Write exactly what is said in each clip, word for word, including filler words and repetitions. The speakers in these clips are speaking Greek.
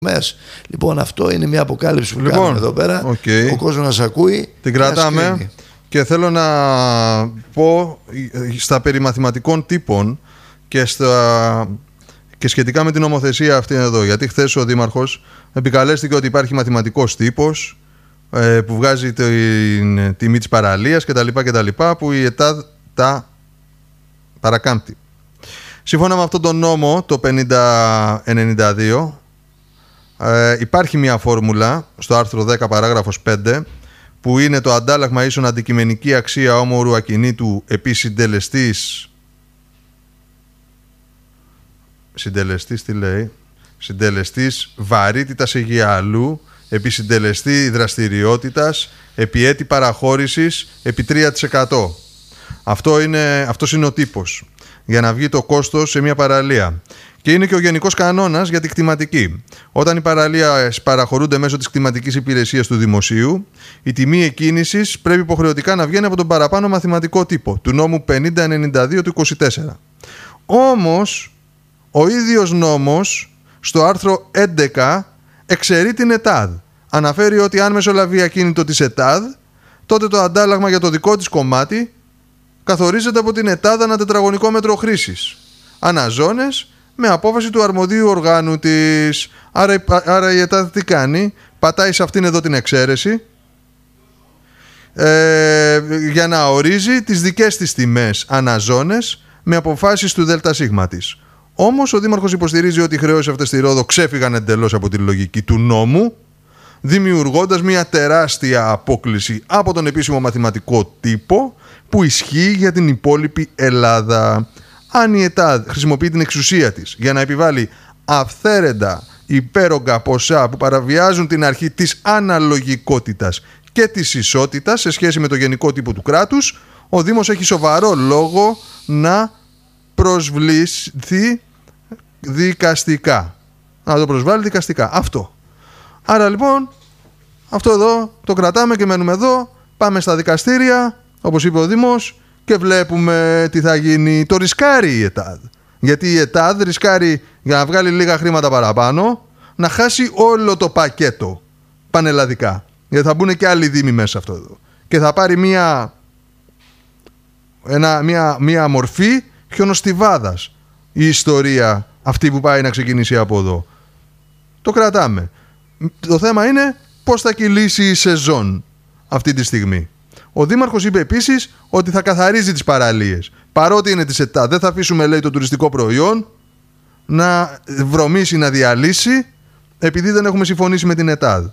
Λοιπόν, αυτό είναι μια αποκάλυψη που λοιπόν, κάνουμε εδώ πέρα. Okay. Ο κόσμος μας ακούει. Την κρατάμε. Και θέλω να πω στα περί μαθηματικών τύπων και, στα... και σχετικά με την νομοθεσία αυτή εδώ. Γιατί χθες ο Δήμαρχος επικαλέστηκε ότι υπάρχει μαθηματικός τύπος ε, που βγάζει την τιμή της παραλίας κτλ. κτλ που η ΕΤΑΔ τα παρακάμπτει. Σύμφωνα με αυτόν τον νόμο, το πενήντα ενενήντα δύο, ε, υπάρχει μια φόρμουλα στο άρθρο δέκα παράγραφος πέντε, που είναι το αντάλλαγμα ίσον αντικειμενική αξία όμορου ακινήτου επί συντελεστής. Συντελεστής τι λέει? Συντελεστής βαρύτητας αιγιαλού επί συντελεστή δραστηριότητας επί έτη παραχώρησης επί τρία τοις εκατό. Αυτό είναι, αυτός είναι ο τύπος για να βγει το κόστος σε μια παραλία. Και είναι και ο γενικός κανόνας για την κτηματική. Όταν οι παραλίες παραχωρούνται μέσω της κτηματικής υπηρεσίας του δημοσίου, η τιμή εκκίνησης πρέπει υποχρεωτικά να βγαίνει από τον παραπάνω μαθηματικό τύπο του νόμου πενήντα ενενήντα δύο του είκοσι τέσσερα. Όμως, ο ίδιος νόμος στο άρθρο έντεκα εξαιρεί την ΕΤΑΔ. Αναφέρει ότι αν μεσολαβεί ακίνητο της ΕΤΑΔ, τότε το αντάλλαγμα για το δικό της κομμάτι καθορίζεται από την ΕΤΑΔ ανά τετραγωνικό μέτρο χρήσης. Αναζώνες με απόφαση του αρμοδίου οργάνου της. Άρα, άρα η ΕΤΑΔ τι κάνει? Πατάει σε αυτήν εδώ την εξαίρεση ε, για να ορίζει τις δικές της τιμές αναζώνες με αποφάσεις του ΔΣ της. Όμως ο Δήμαρχος υποστηρίζει ότι οι χρεώσεις αυτές στη Ρόδο ξέφυγαν εντελώς από τη λογική του νόμου, δημιουργώντας μια τεράστια απόκλιση από τον επίσημο μαθηματικό τύπο που ισχύει για την υπόλοιπη Ελλάδα. Αν η ΕΤΑΔ χρησιμοποιεί την εξουσία της για να επιβάλλει αυθαίρετα υπέρογκα ποσά που παραβιάζουν την αρχή της αναλογικότητας και της ισότητας σε σχέση με το γενικό τύπο του κράτους, ο Δήμος έχει σοβαρό λόγο να προσβληθεί δικαστικά. Να το προσβάλλει δικαστικά. Αυτό. Άρα λοιπόν, αυτό εδώ το κρατάμε και μένουμε εδώ. Πάμε στα δικαστήρια, όπως είπε ο Δήμος, και βλέπουμε τι θα γίνει. Το ρισκάρει η ΕΤΑΔ. Γιατί η ΕΤΑΔ ρισκάρει για να βγάλει λίγα χρήματα παραπάνω να χάσει όλο το πακέτο πανελλαδικά. Γιατί θα μπουν και άλλοι δήμοι μέσα αυτό εδώ. Και θα πάρει μία, ένα, μία, μία μορφή χιονοστιβάδας η ιστορία αυτή που πάει να ξεκινήσει από εδώ. Το κρατάμε. Το θέμα είναι πώς θα κυλήσει η σεζόν αυτή τη στιγμή. Ο Δήμαρχος είπε επίσης ότι θα καθαρίζει τις παραλίες. Παρότι είναι της ΕΤΑΔ, δεν θα αφήσουμε, λέει, το τουριστικό προϊόν να βρωμίσει, να διαλύσει, επειδή δεν έχουμε συμφωνήσει με την ΕΤΑΔ.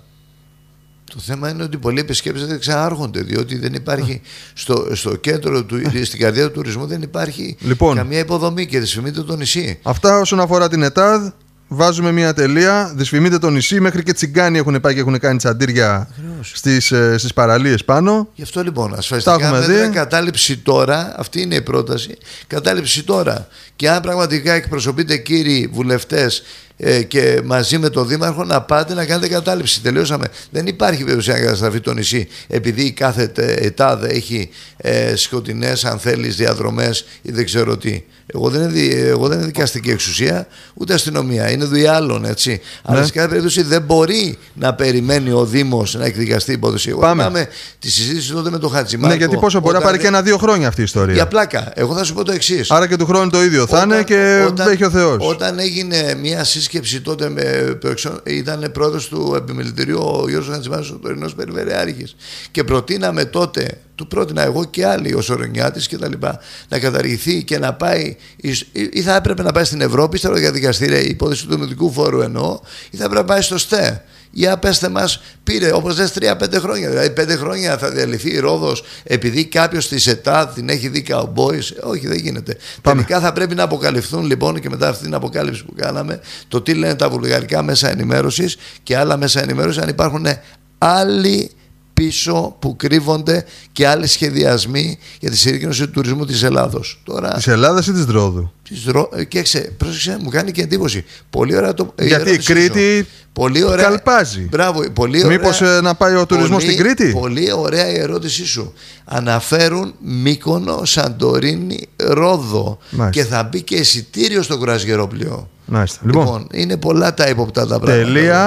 Το θέμα είναι ότι πολλοί επισκέπτες δεν ξανάρχονται, διότι δεν υπάρχει στο, στο κέντρο, του, στην καρδιά του τουρισμού δεν υπάρχει λοιπόν καμία υποδομή και δυσφημείται το νησί. Αυτά όσον αφορά την ΕΤΑΔ. Βάζουμε μια τελεία. Δυσφημείται το νησί. Μέχρι και τσιγκάνοι έχουν πάει και έχουν κάνει τσαντήρια στις, ε, στις παραλίες πάνω. Γι' αυτό λοιπόν ασφαλιστικά μέτρα, κατάληψη τώρα. Αυτή είναι η πρόταση. Κατάληψη τώρα. Και αν πραγματικά εκπροσωπείτε, κύριοι βουλευτές, ε, και μαζί με τον Δήμαρχο, να πάτε να κάνετε κατάληψη. Τελειώσαμε. Δεν υπάρχει βέβαια να καταστραφεί το νησί επειδή η κάθε ΕΤΑΔ έχει ε, σκοτεινές, αν θέλεις, διαδρομές ή δεν ξέρω τι. Εγώ δεν, είναι, εγώ δεν είναι δικαστική εξουσία, ούτε αστυνομία. Είναι δουλειά άλλων, έτσι. Ναι. Αλλά σε κάθε περίπτωση δεν μπορεί να περιμένει ο Δήμος να εκδικαστεί η υπόθεση. Εγώ θυμάμαι τη συζήτηση τότε με τον Χατζημάρκο. Ναι, γιατί πόσο μπορεί να πάρει και ένα-δύο χρόνια αυτή η ιστορία. Για πλάκα. Εγώ θα σου πω το εξής. Άρα και του χρόνου το ίδιο θα είναι και όταν, έχει ο Θεός. Όταν έγινε μια σύσκεψη τότε, με, ήταν πρόεδρος του επιμελητηρίου ο Γιώργος Χατζημάρκος, ο τωρινός περιφερειάρχης. Και προτείναμε τότε, του πρότεινα εγώ και άλλοι, ο Σορονιάτης και τα λοιπά, να καταργηθεί και να πάει, ή θα έπρεπε να πάει στην Ευρώπη, στα για δικαστήρια, η υπόθεση του δημοτικού φόρου εννοώ, ή θα έπρεπε να πάει στο ΣΤΕ. Για πέστε μας, πήρε όπως λες τρία πέντε χρόνια. Δηλαδή πέντε χρόνια θα διαλυθεί η Ρόδος επειδή κάποιος της ΕΤΑΔ την έχει δει καουμπόις. Όχι, δεν γίνεται. Τελικά θα πρέπει να αποκαλυφθούν λοιπόν, και μετά αυτή την αποκάλυψη που κάναμε, το τι λένε τα βουλγαρικά μέσα ενημέρωσης και άλλα μέσα ενημέρωσης, αν υπάρχουν άλλοι πίσω που κρύβονται και άλλοι σχεδιασμοί για τη συρρήκνωση του τουρισμού της Ελλάδος. Τώρα, της Ελλάδας ή της Ρόδου? Της Ρο... Και ξέ, πρόσεξε, μου κάνει και εντύπωση. Πολύ ωραία το... Γιατί η Κρήτη πολύ ωραία... καλπάζει. Μπράβο, πολύ ωραία... Μήπως ε, να πάει ο τουρισμός πολύ, στην Κρήτη? Πολύ ωραία η ερώτησή σου. Αναφέρουν Μύκονο, Σαντορίνη, Ρόδο. Μάλιστα. Και θα μπει και εισιτήριο στο κρουαζιερόπλοιο. Μάλιστα. Λοιπόν, Λοιπόν, είναι πολλά τα ύποπτα τα πράγματα. τελεία.